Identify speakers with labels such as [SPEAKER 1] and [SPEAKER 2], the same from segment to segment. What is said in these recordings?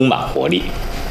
[SPEAKER 1] 充满活力。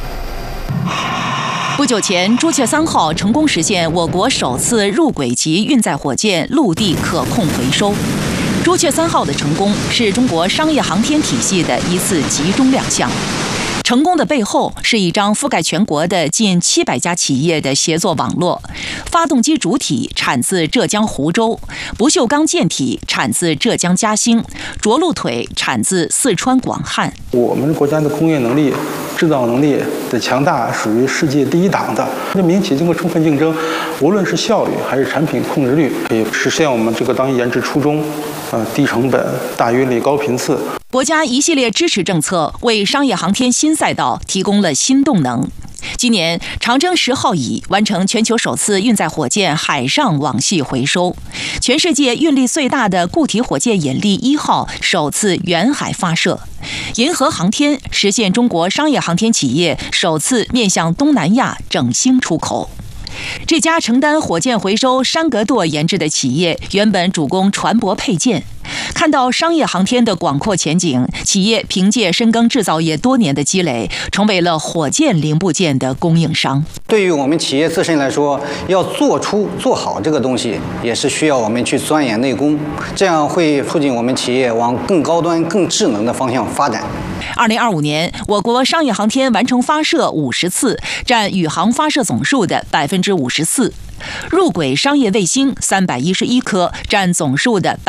[SPEAKER 2] 不久前，朱雀3号成功实现我国首次入轨级运载火箭陆地可控回收。朱雀3号的成功是中国商业航天体系的一次集中亮相。成功的背后是一张覆盖全国的近700家企业的协作网络。发动机主体产自浙江湖州，不锈钢舰体产自浙江嘉兴，着陆腿产自四川广汉。
[SPEAKER 3] 我们国家的工业能力、制造能力的强大属于世界第一档的。这民企经过充分竞争，无论是效率还是产品控制率，可以实现我们这个当研制初衷，低成本、大运力、高频次。
[SPEAKER 2] 国家一系列支持政策为商业航天新赛道提供了新动能。今年，长征10号乙完成全球首次运载火箭海上网系回收，全世界运力最大的固体火箭引力1号首次远海发射，银河航天实现中国商业航天企业首次面向东南亚整星出口。这家承担火箭回收山格垛研制的企业，原本主攻船舶配件。看到商业航天的广阔前景，企业凭借深耕制造业多年的积累，成为了火箭零部件的供应商。
[SPEAKER 4] 对于我们企业自身来说，要做好这个东西，也是需要我们去钻研内功，这样会促进我们企业往更高端、更智能的方向发展。
[SPEAKER 2] 2025年，我国商业航天完成发射50次，占宇航发射总数的54%。入轨商业卫星311颗，占总数的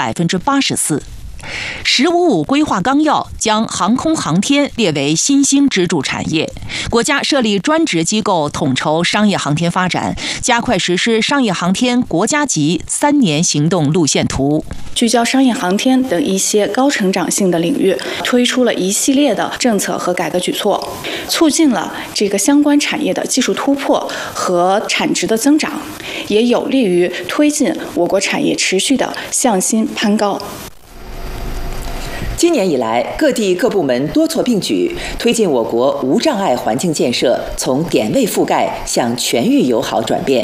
[SPEAKER 2] 84%。“15+5”规划纲要将航空航天列为新兴支柱产业，国家设立专职机构统筹商业航天发展，加快实施商业航天国家级3年行动路线图，
[SPEAKER 5] 聚焦商业航天等一些高成长性的领域，推出了一系列的政策和改革举措，促进了这个相关产业的技术突破和产值的增长，也有利于推进我国产业持续的向心攀高。
[SPEAKER 6] 今年以来，各地各部门多措并举，推进我国无障碍环境建设从点位覆盖向全域友好转变。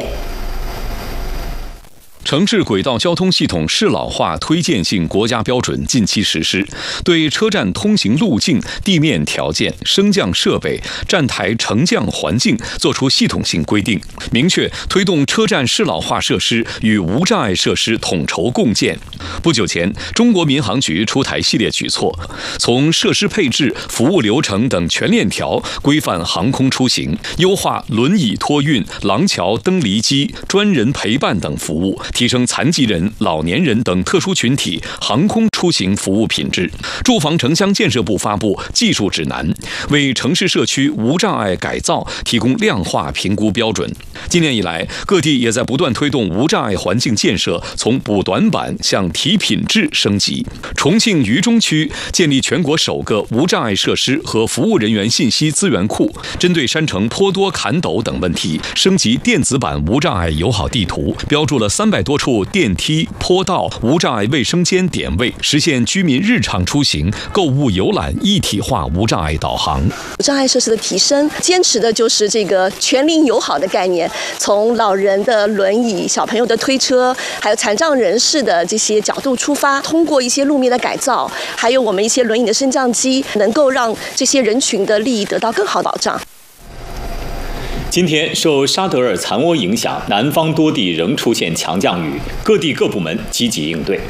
[SPEAKER 7] 城市轨道交通系统适老化推荐性国家标准近期实施，对车站通行路径、地面条件、升降设备、站台乘降环境作出系统性规定，明确推动车站适老化设施与无障碍设施统筹共建。不久前，中国民航局出台系列举措，从设施配置、服务流程等全链条规范航空出行，优化轮椅托运、廊桥登离机、专人陪伴等服务，提升残疾人、老年人等特殊群体航空出行服务品质。住房城乡建设部发布技术指南，为城市社区无障碍改造提供量化评估标准。今年以来，各地也在不断推动无障碍环境建设从补短板向提品质升级。重庆渝中区建立全国首个无障碍设施和服务人员信息资源库，针对山城坡多坎陡等问题，升级电子版无障碍友好地图，标注了300多处电梯、坡道、无障碍卫生间点位，实现居民日常出行、购物游览一体化无障碍导航。
[SPEAKER 8] 无障碍设施的提升，坚持的就是这个全龄友好的概念，从老人的轮椅、小朋友的推车，还有残障人士的这些角度出发，通过一些路面的改造，还有我们一些轮椅的升降机，能够让这些人群的利益得到更好的保障。
[SPEAKER 1] 今天受沙德尔残涡影响，南方多地仍出现强降雨，各地各部门积极应对。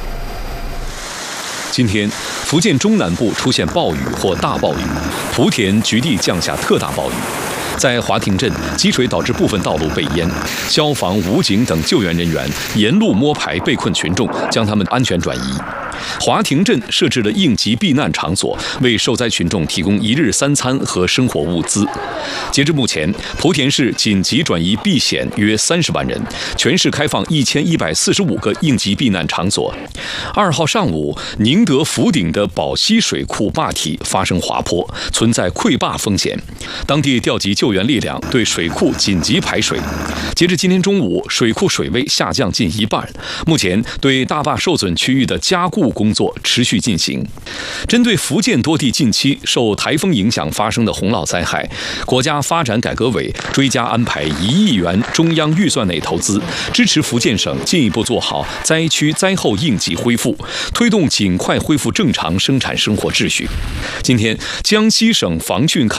[SPEAKER 7] 今天，福建中南部出现暴雨或大暴雨，莆田局地降下特大暴雨。在华亭镇，积水导致部分道路被淹，消防、武警等救援人员沿路摸排被困群众，将他们安全转移。华亭镇设置了应急避难场所，为受灾群众提供1日3餐和生活物资。截至目前，莆田市紧急转移避险约30万人，全市开放1145个应急避难场所。2号上午，宁德福鼎的宝溪水库坝体发生滑坡，存在溃坝风险，当地调集救援力量对水库紧急排水。截至今天中午，水库水位下降近1半。目前对大坝受损区域的加固工作持续进行。针对福建多地近期受台风影响发生的洪涝灾害，国家发展改革委追加安排1亿元中央预算内投资，支持福建省进一步做好灾区灾后应急恢复，推动尽快恢复正常生产生活秩序。今天，江西省防汛抗